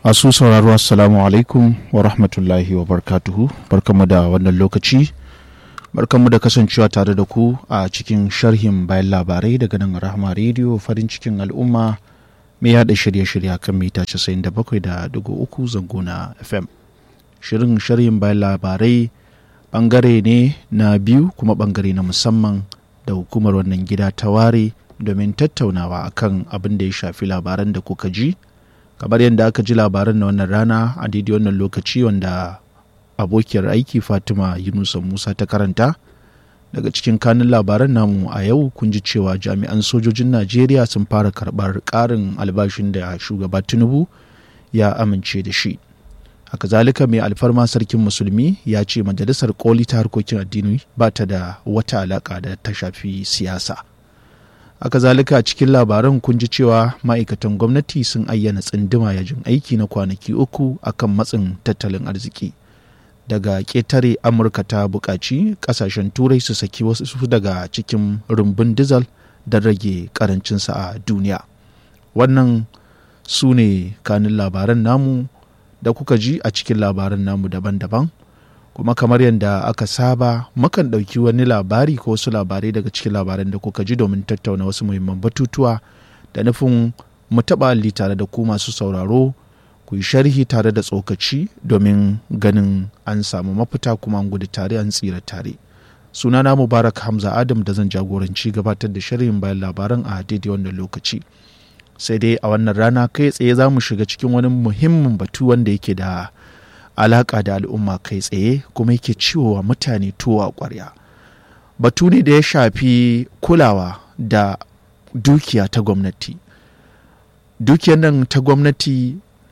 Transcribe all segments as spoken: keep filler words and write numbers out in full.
Masu sauraro assalamu alaikum wa rahmatullahi wa barkatuhu. Barkanmu da wannan lokaci. Barkanmu da kasancewa tare da ku a cikin sharhin bayan labarai daga nan Rahama Radio farin cikin al'umma mai yada shirye-shirye kan mita casa'in da bakwai da digo uku zango na F M. Shirin sharhin bayan labarai bangare ne na biyu kuma bangare na musamman da hukumar wannan gida ta ware domin tattaunawa akan abin da ya shafi labaran da kuka ji. Kamar yadda aka ji labaran na wannan rana a daidai wannan lokaci wanda abokiyar aiki Fatima Yunusa Musa ta karanta daga cikin kanin labaran namu a yau kun ji cewa jami'an sojojin Najeriya sun fara karɓar ƙarin albashin da shugaba Tinubu ya amince da shi. Haka zalika mai alfarma sarkin musulmi ya ce majalisar koli ta harkokin addini ba ta da wata alaƙa da ta shafi siyasa. Haka zalika cikin labaran kun ji cewa ma'aikatan gwamnati sun ayyana tsinduma yajin aiki na kwanaki uku akan matsin tattalin arziki. Daga ƙetare Amurka ta buƙaci ƙasashen turai su saki wasu daga cikin rumbun dizal don rage ƙarancinsa a duniya. Wannan su ne kanin labaran namu da kuka ji a cikin labaran namu daban-daban. Kuma kamar yadda aka saba mukan ɗauki wani labari ko wasu labarai daga cikin labaran da kuka ji domin tattauna wasu muhimman batutuwa da nufin mu taɓa alli tare da ku masu sauraro ku yi sharhi tare da tsokaci domin ganin an samu mafita kuma an gudu tare an tsira tare. Sunana Mubarak Hamza Adam da zan jagoranci gabatar da sharhin bayan labaran a daidai wannan lokaci. Sai dai a wannan rana kai tsaye za mu shiga cikin wani muhimmin batu wanda yake da alaƙa da al'umma kai tsaye kuma yake ciwowa mutane tuwo a ƙwarya. Batu ne da ya shafi kulawa da dukiya ta gwamnati. Dukiyar nan ta gwamnati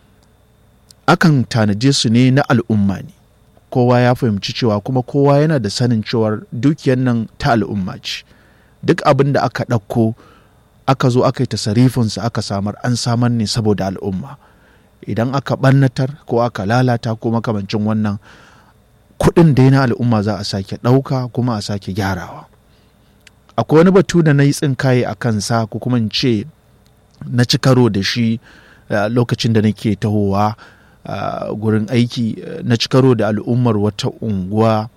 akan tanaje su ne na al'umma ne. Kowa ya fahimci cewa kuma kowa yana da sanin cewar dukiyar nan ta al'umma ce. Duk abin da aka ɗauko aka zo aka yi tasarifinsa aka samar an samar ne saboda al'umma. Idan aka ɓannatar ko aka lalata ko makamancin wannan kuɗin dai na al'umma za a sake ɗauka kuma a sake gyarawa. Akwai wani batu da na yi tsinkaye a kansa ko kuma in ce na ci karo da shi lokacin da nake tahowa gurin aiki na ci karo da al'ummar wata unguwa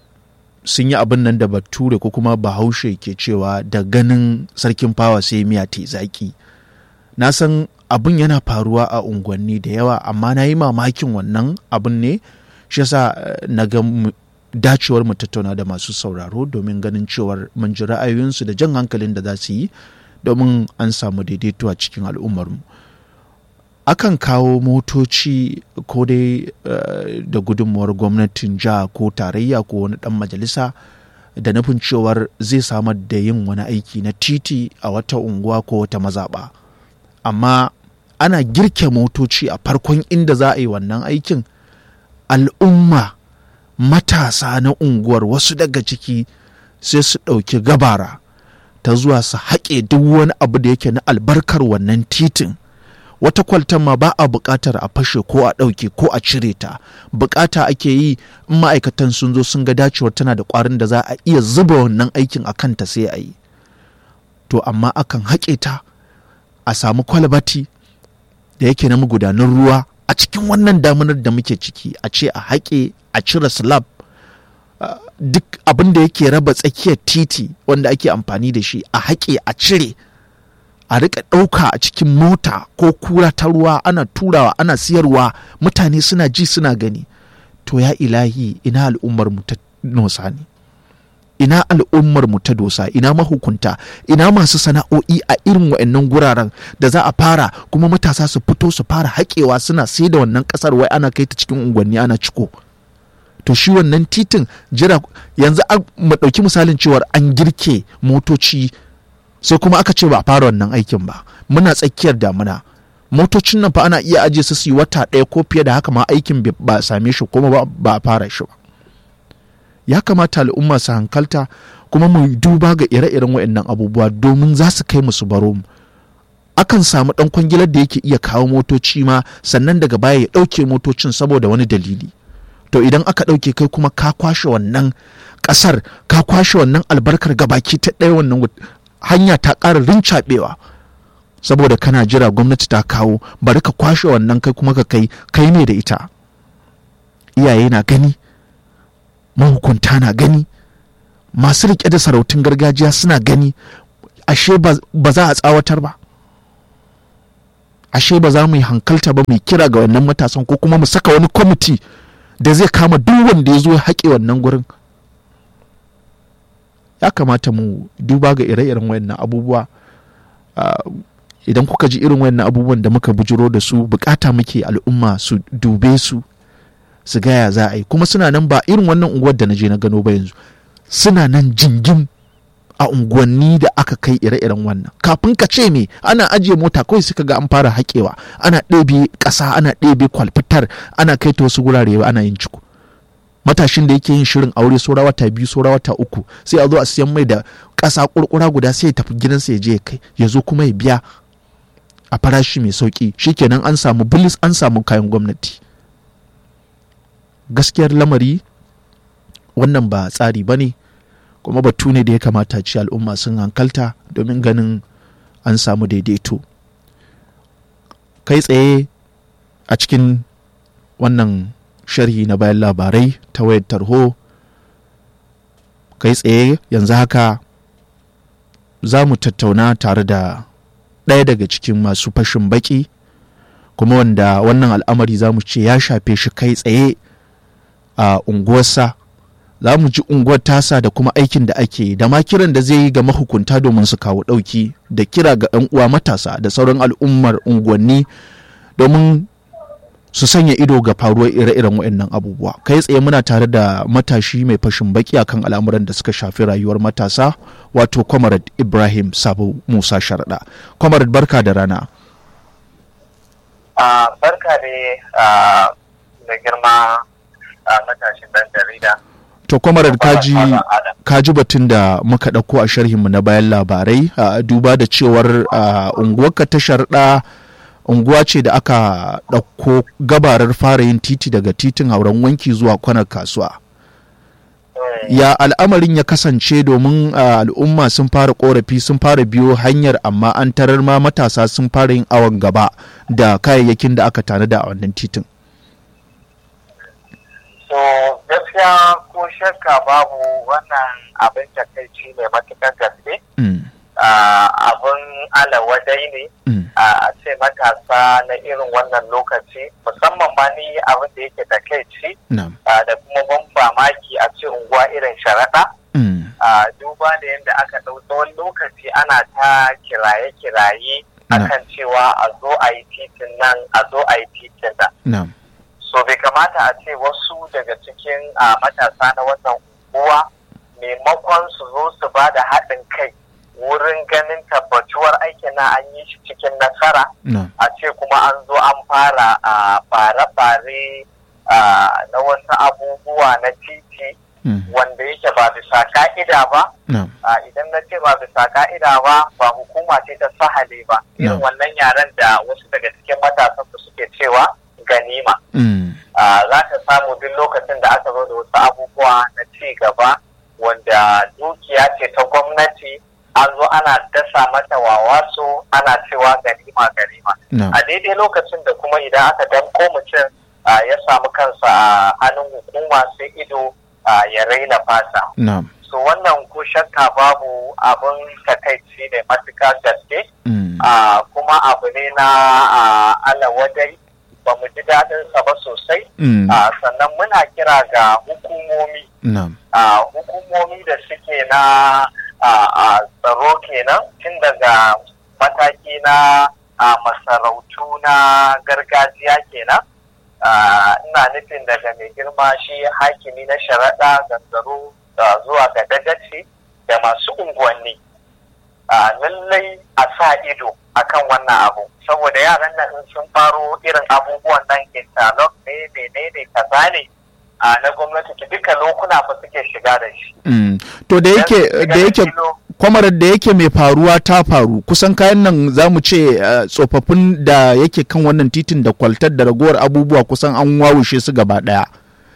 sun yi abin nan da bature ko kuma bahaushe ke cewa da ganin sarkin fawa sai miya te zaki. Na san abin yana faruwa a unguwanni da yawa amma na yi mamakin wannan abin ne shi yasa na ga dacewar mu tattauna da masu sauraro domin ganin cewar mun ji ra'ayoyinsu da jan hankalin da za su yi domin an samu daidaito a cikin al'ummarmu. Akan kawo motoci ko dai da gudunmuwar gwamnatin jiha ko tarayya ko wani ɗan majalisa da nufin cewar zai samar da yin wani aiki na titi a wata unguwa ko wata mazaɓa. Amma ana girke motoci a farkon inda za a yi wannan aikin al'umma matasa na unguwar wasu daga ciki sai su ɗauki gabara ta zuwa su haƙe duk wani abu da yake na albarkar wannan titin. Wata kwaltan ma ba a buƙatar a fashe ko a ɗauke ko a cire ta. Buƙata ake yi in ma'aikatan sun zo sun ga dacewar tana da ƙwarin da za a iya zuba wannan aikin a kanta sai a yi. To amma akan haƙe ta a samu kwalbati da yake na magudanan ruwa a cikin wannan damunar da muke ciki a ce a haƙe a cire slab uh, duk abin da yake raba tsakiyar titi wanda ake amfani da shi a haƙe a cire a rika ɗauka a cikin mota ko kura ta ruwa ana turawa ana siyarwa mutane suna ji suna gani. To ya ilahi ina al'ummar mu ta nosa ne, ina al'ummar mu ta dosa, ina mahukunta, ina masu sana'o'i a irin wa'annan guraren da za a fara kuma matasa su fito su fara haƙewa suna sai da wannan ƙasar wai ana kai ta cikin unguwanni ana ciko. To shi wannan titin jira yanzu mu ɗauki misalin cewar an girke motoci sai kuma aka ce ba a fara wannan aikin ba. Muna tsakiyar damuna, motocin nan fa ana iya ajiye su su yi wata ɗaya ko fiye da haka ma aikin ba a same shi kuma ba a fara shi ba. Ya kamata al'umma su hankalta kuma mu duba ga ire-iren waɗannan abubuwa domin za su kai mu su baro mu. Akan samu ɗan kwangilar da yake iya kawo motoci ma sannan daga baya ya ɗauke motocin saboda wani dalili. To idan aka ɗauke kai kuma ka kwashe wannan ƙasar ka kwashe wannan albarkar gabaki ta ɗaya wannan hanya ta ƙara rincaɓewa saboda kana jira gwamnati ta kawo, bari ka kwashe wannan kai kuma ka kai kai ne da ita. Iyaye na gani, mahukunta na gani, masu riƙe da sarautun gargajiya suna gani, ashe ba za a tsawatar ba, ashe ba za mu yi hankalta ba mu kira ga wannan matasan, ko kuma mu saka wani kwamiti da zai kama duk wanda ya zo ya haƙe wannan gurin. Ya kamata mu duba ga ire-iren wayannan abubuwa. Idan kuka ji irin wayannan abubuwan da muka bujiro da su, bukata muke al'umma su dube su, su gaya za a yi. Kuma suna nan, ba irin wannan unguwar da na je na gano ba yanzu, suna nan jingim a unguwanni da aka kai ire-iren wannan. Kafin ka ce me, ana ajiye mota kawai suka ga an fara haƙewa, ana ɗebe ƙasa, ana ɗebe kwalfitar, ana kai ta wasu wurare ana yin ciko. Matashin da yake yin shirin aure saura wata biyu saura wata uku, sai a zo a siyan mai da ƙasa ƙurƙura guda, sai ya tafi gidansa ya je ya kai, ya zo kuma ya biya a farashi mai sauƙi. Shikenan an samu bilis, an samu kayan gwamnati. Gaskiyar lamari wannan ba tsari ba ne, kuma batu ne da ya kamata ci al'umma sun hankalta domin ganin an samu daidaito. Kai tsaye a cikin wannan sharhi na bayan labarai ta wayar tarho, kai tsaye yanzu haka za mu tattauna tare da ɗaya daga cikin masu fashin baki, kuma wanda wannan al'amari za mu ce ya shafe shi kai tsaye a unguwarsa. Za mu ji unguwar tasa da kuma aikin da ake, da ma kiran da zai yi ga mahukunta domin su kawo ɗauki, da kira ga 'yan uwa matasa da sauran al'ummar unguwanni domin su sanya ido ga faruwar ire-iren waɗannan abubuwa. Kai tsaye muna tare da matashi mai fashin baki akan al'amuran da suka shafi rayuwar matasa, wato Comrade Ibrahim Sabo Musa Sharaɗa. Comrade, barka da rana. Uh, barka da uh, girma uh, matashin ɗan jarida. To Comrade, kaji kaji batun da muka ɗauko a sharhinmu na bayan labarai, uh, duba da cewar uh, unguwarka ta Sharaɗa unguwa ce da aka ɗauko gabarar fara yin titi daga titin Hauren Wanki zuwa kwanar kasuwa. Ya al'amarin ya kasance, domin uh, al'umma sun fara korafi, sun fara biyo hanyar, amma an tarar ma matasa sun fara yin awon gaba da kayayyakin da aka tanada a wannan titin. So gaskiya ko shakka babu wannan abin takaici ne matuƙar gaske. Uh, abin alawadai ne a uh, ce matasa na irin wannan lokaci, musamman ma ni abin da yake takaici uh, da kuma ban mamaki a ce unguwa irin Sharaɗa. mm. uh, duba da yadda aka ɗau tsawon lokaci ana ta kiraye-kiraye akan cewa a zo a yi titin nan, a zo a yi titin nan. So bai kamata a ce wasu daga cikin uh, matasa na wannan unguwa maimakon su zo su ba da haɗin kai wurin ganin tabbatuwar aikin na an yi shi cikin nasara, a ce kuma an zo an fara a fare-fare na wasu abubuwa na titi wanda yake ba bisa ka'ida ba. Idan na ce ba bisa ka'ida ba, ba hukuma ce ta sahale ba, irin wannan yaren da wasu daga cikin matasan su suke cewa ganima. Za ka samu duk lokacin da aka zo da wasu abubuwa na ci gaba wanda dukiya ce ta gwamnati, an zo ana dasa mata wawaso, ana cewa ganima ganima. A daidai lokacin da kuma idan aka danko mutum ya samu kansa a hannun hukuma, sai ido ya raina fasa. So wannan ko shakka babu abin takaici ne matuƙa gaske, kuma abu ne na alawadai, ba mu ji daɗinsa ba sosai. Sannan muna kira ga hukumomi, hukumomi da suke na a tsaro kenan, tun daga mataki na masarautu na gargajiya kenan. Ina nufin daga mai girma shi hakimi na Sharaɗa, gangaro zuwa ga dagaci da masu unguwanni. Lallai a sa ido akan wannan abu, saboda yaran nan sun faro irin abubuwan nan interlock ne menene kaza ne na gwamnati, duka lokuna fa suke shiga da shi. To da yake da yake kwamarar da yake mai faruwa ta faru, kusan kayan nan za mu ce tsofaffin da yake kan wannan titin da kwaltar da ragowar abubuwa kusan an wawushe su gaba daya.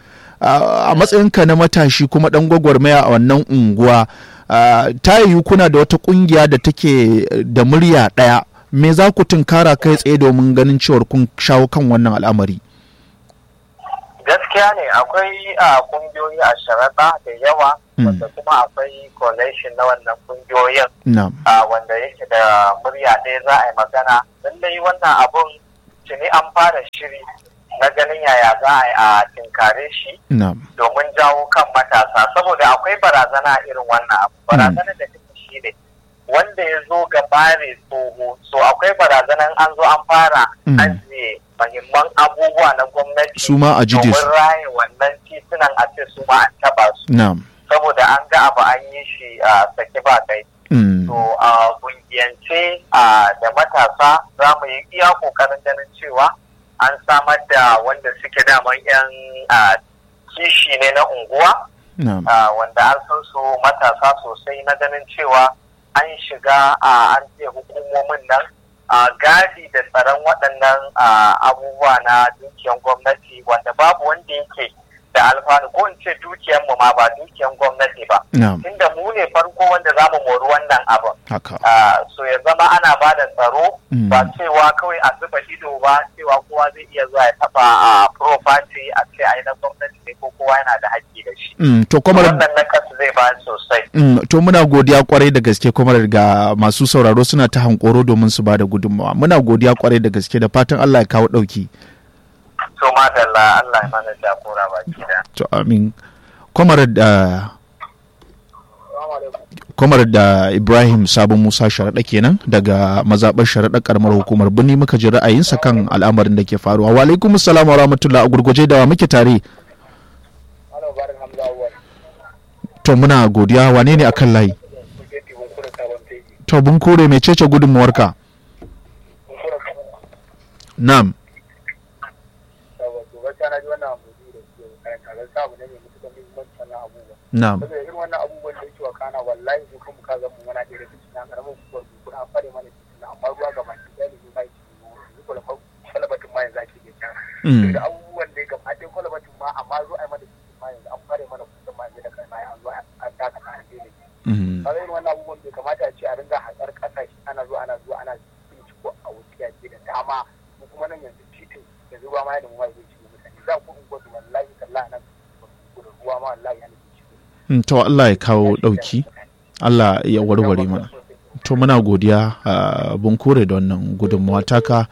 A matsayinka na matashi kuma dan gwagwarmaya a wannan unguwa, ta yiwu kuna da wata kungiya da take da murya daya me za ku tunkara kai tsaye domin ganin cewar kun shawo kan wannan al'amari? Gaskiya ne akwai a kungiyoyi a sharaɗa da yawa wanda kuma akwai coalition na wannan kungiyoyin wanda yake da murya ɗaya za a yi magana. Lallai wannan abun tuni an fara shiri na ganin yaya za a yi a tinkare shi domin jawo kan matasa, saboda akwai barazana irin wannan abu. Barazana da take shi ne wanda ya zo gabare tsoho, so akwai barazanan an zo an fara ajiye mahimman abubuwa na gwamnati su ma a domin raye wannan titunan a ce su ma an taba su saboda an ga abu an yi shi a sake ba kai. To a kungiyance da matasa za mu yi iya kokarin ganin cewa an samar da wanda suke daman yan kishi ne na unguwa wanda an san su matasa sosai na ganin cewa an shiga an ce hukumomin nan a gadi da tsaron waɗannan abubuwa na dukiyan gwamnati wanda babu wanda yake da alfanu, ko in ce dukiyan mu ma ba dukiyan gwamnati ba, tunda mu ne farko wanda za mu mori wannan abin. So ya zama ana ba da tsaro ba cewa kawai a zuba ido ba, cewa kowa zai iya zuwa ya taɓa a property a ce a yi na gwamnati ne ko kowa yana da haƙƙi da shi. Wannan na kasu zai ba sosai. To muna godiya kwarai da gaske kuma ga masu sauraro suna ta hankoro domin su ba da gudunmawa. Muna godiya kwarai da gaske da fatan Allah ya kawo ɗauki. To madalla, Allah ya mana jagora baki da. To amin. Kwamar da Kwamar da Ibrahim Sabon Musa Sharaɗa kenan daga mazaɓar Sharaɗa ƙaramar hukumar Birni muka ji ra'ayinsa kan al'amarin da ke faruwa. Wa alaikum assalam wa rahmatullah, a gurguje da wa muke tare. To muna godiya, wane ne akan layi? To Bunkure mai cece gudunmuwarka? Na'am. Na'am. Irin wannan abubuwan da yake wakana wallahi mu kuma ka zama muna da rikici na karamin kuwar kuma an fare mana cikin amma ruwa ga baki da ne ba shi ne ko kwalabatin ma yanzu ake da can. Da abubuwan da gaba ɗaya kwalabatin ma amma zo ai mana cikin ma yanzu an fare mana kusan ma yanzu da kai ma an zo an taka ta hanke ne. Kaga irin wannan abubuwan bai kamata a ce a ringa hatsar kasashe ana zo ana zo ana binciko a wuciya ce da dama mu kuma nan yanzu titin yanzu ruwa ma yadda mu ma zai ci mutane za ku in gwada wallahi tallahi nan ruwa ma wallahi yana to Allah ya kawo ɗauki, Allah ya warware mana. To muna godiya a Bunkure da wannan gudunmawa taka.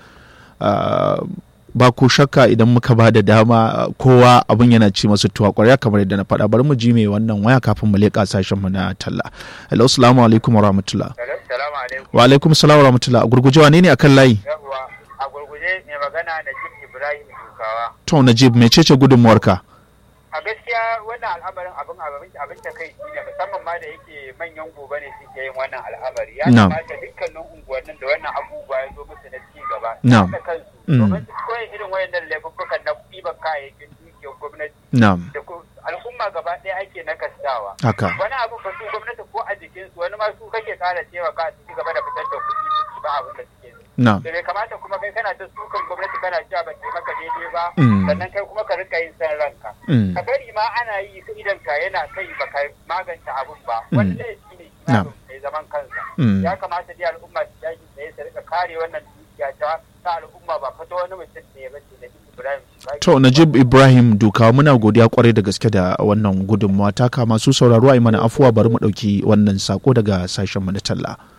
Ba ku shakka idan muka ba da dama kowa abin yana ci masu tuwa ƙwarya kamar yadda na faɗa. Bari mu ji mai wannan waya kafin mu leƙa sashen mu na talla. Hello, assalamu alaikum wa rahmatullah. Wa alaikum salam wa rahmatullah. A gurguje wane ne akan layi? A gurguje mai magana Najib Ibrahim Dukawa. To Najib, mecece gudunmawarka? A gaskiya wannan al'amarin abin abin abin ta kai ne, musamman ma da yake manyan gobe ne suke yin wannan al'amari. Ya kamata dukkanin unguwannin da wannan abubuwa ya zo musu na ci gaba da kansu domin su koyi irin wayannan laifukan na ɗiban kayayyakin dukiyar gwamnati da al'umma gaba ɗaya ake nakastawa. Wani abu ba su gwamnati ko a jikinsu, wani ma su kake kara taimaka su ci gaba da fitar da kuɗi su ba abin da suke so. Da bai kamata kuma kai kana ta sukan gwamnati kana cewa ba ta maka daidai ba, sannan kai kuma ka rika yin san ranka. Ka bari ma ana yi idan ka yana kai ba ka magance abun ba, wanda shi ne mai zaman kansa. Ya kamata dai al'umma su yaji tsaye su rika kare wannan dukiya ta ta al'umma ba fata wani mutum ne ba ce. Ibrahim To Najib Ibrahim Duka, muna godiya kwarai da gaske da wannan gudunmawa taka. Masu sauraro a yi mana afuwa, bari mu ɗauki wannan sako daga sashen mu na talla.